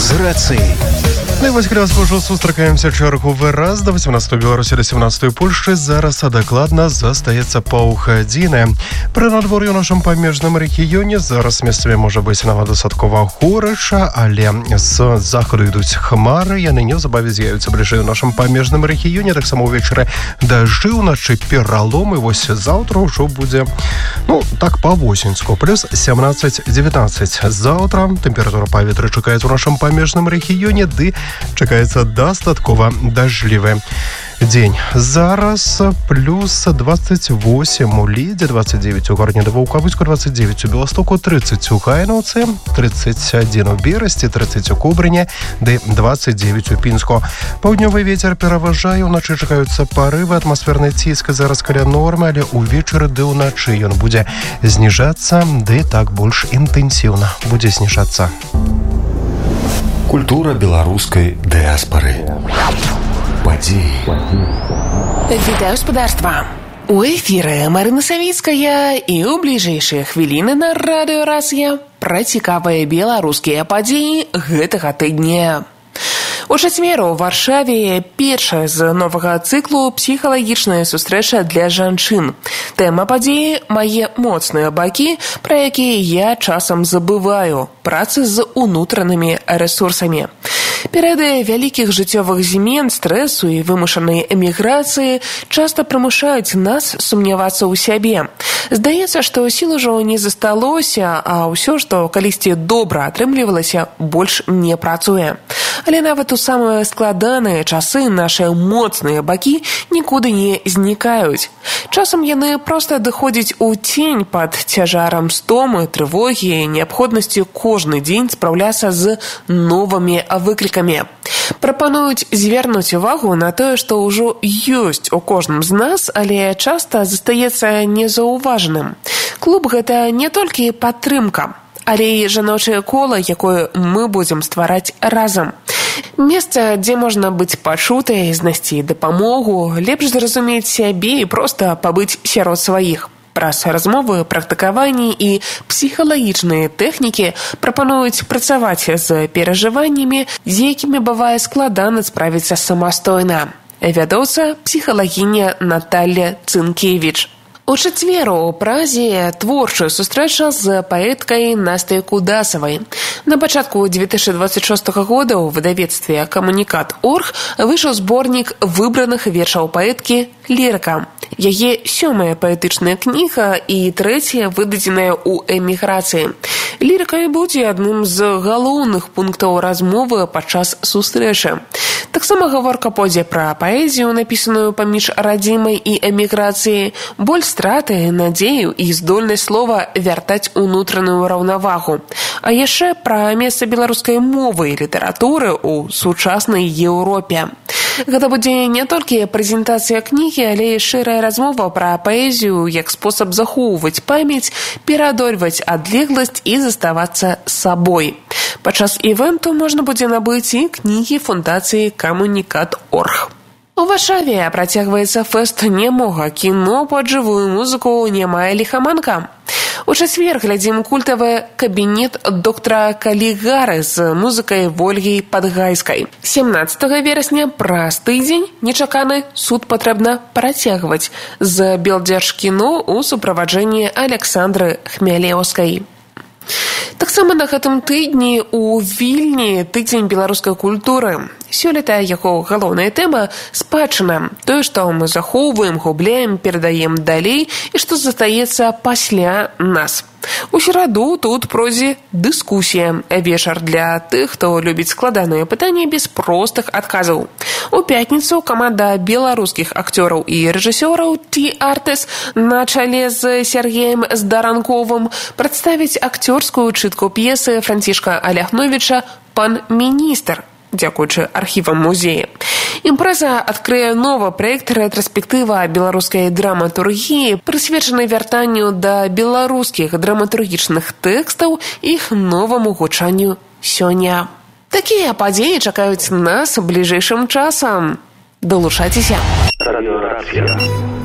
з рацыяй. Ну і вось якраз ўжо сустракаемся чарговы раз да 18 Беларусі да 17 Польшчы. Зараз дакладна застаецца паўгадзіны. Пры надвор'ю ў нашым памежным рэгіёне зараз месцамі можа быць нават дастаткова горача, але з захаду ідуць хмары, яны неўзабаве з'явяцца бліжэй у нашым памежным рэгіёне. Таксама ўвечары дажджы, уначы пералом, і вось заўтра ўжо будзе так па-восеньску, плюс 17-19. Заўтра тэмпература паветра чакаецца ў нашым памежным рэгіёне, ды чакаецца дастаткова дажджлівы дзень. Зараз плюс 28 у Лідзе, 29 у Гарні да Ваўкавыцку, 29 у Беластоку, 30 у Гайнаўцы, 31 у Берасці, 30 у Кобрыне, ды 29 у Пінску. Паўднёвы вецер пераважае, уначы чакаюцца парывы, атмасферны ціск зараз каля нормы, але ўвечары ды ўначы ён будзе зніжацца, ды так больш інтэнсіўна будзе зніжацца. Культура беларускай дыаспары. Падзеі. Вітаю спадарства. У эфіры Марына Савіцкая, і ў бліжэйшыя хвіліны на радыё Расія пра цікавыя беларускія падзеі гэтага тыдня. У чацвер у Варшаве першая з новага цыклу «Псіхалагічная сустрэча для жанчын». Тэма падзеі «Мае моцныя бакі», пра якія я часам забываю, працы з унутранымі рэсурсамі. Перыяды вялікіх жыццёвых змен, стрэсу і вымушанай эміграцыі часта прымушаюць нас сумнявацца ў сябе. Здаецца, што сіл ужо не засталося, а ўсё, што калісьці добра атрымлівалася, больш не працуе. Але нават у самыя складаныя часы нашыя моцныя бакі нікуды не знікаюць. Часам яны проста адыходзяць у цень пад цяжарам стомы, трывогі і неабходнасці кожны дзень спраўляцца з новымі выклікамі. Прапануюць звярнуць увагу на тое, што ўжо ёсць у кожным з нас, але часта застаецца незаўважаным. Клуб – гэта не толькі падтрымка, але і жаночае кола, якое мы будзем ствараць разам. Месца, дзе можна быць пачутай, знайсці дапамогу, лепш зразумець сябе і проста пабыць сярод сваіх. Праз размовы, практыкаванні і псіхалагічныя тэхнікі прапануюць працаваць з перажываннямі, з якімі бывае складана справіцца самастойна. Вядоўца псіхалагіня Наталля Цынкевіч. У чацвер у Празе творчая сустрэча з паэткай Настай Кудасавай. На пачатку 2026 года ў выдавецтве «Камунікат.орг» выйшаў зборнік выбраных вершаў паэткі «Лірыка». Яе 7-я паэтычная кніга і 3-я выдадзеная ў эміграцыі. Лірыка і будзе адным з галоўных пунктаў размовы падчас сустрэчы. Таксама гаворка пойдзе пра паэзію, напісаную паміж радзімай і эміграцыяй, боль страты, надзею і здольнасць слова вяртаць унутраную раўнавагу. А яшчэ пра месца беларускай мовы і літаратуры ў сучаснай Еўропе. Гэта будзе не толькі прэзентацыя кнігі, але і шырая размова пра паэзію як спосаб захоўваць памяць, пераадольваць адлегласць і заставацца сабой. Падчас івэнту можна будзе набыць і кнігі фундацыі «Камунікат.орг». У Варшаве працягваецца фэст нямога кіно пад жывую музыку «Нямая ліхаманка». У чацвер глядзім культавы «Кабінет доктара Калігары» з музыкай Вольгі Падгайскай. 17 верасня праз тыдзень нечаканы суд патрэбна працягваць з Белдзяржкіно ў суправаджэнні Аляксандры Хмялеўскай. Таксама на гэтым тыдні у Вільні тыдзень беларускай культуры. Сёлета яго галоўная тэма – спадчына. Тое, што мы захоўваем, губляем, перадаем далей і што застаецца пасля нас. У сераду тут пройдзе дыскусія. Вечар для тых, хто любіць складаныя пытанні без простых адказаў. У пятніцу каманда беларускіх акцёраў і рэжысёраў Т-Артес на чале з Сергеем Здаранковым прадставіць акцёрскую чытку п'есы Францішка Аляхновіча «Пан міністр», дзякуючы архівам музея. Імпрэза адкрые новы праект рэтраспектыва беларускай драматургіі, прысвечаны вяртанню да беларускіх драматургічных тэкстаў і іх новаму гучанню сёння. Такія падзеі чакаюць нас бліжэйшым часам. Далучайцеся. Радыё Расія.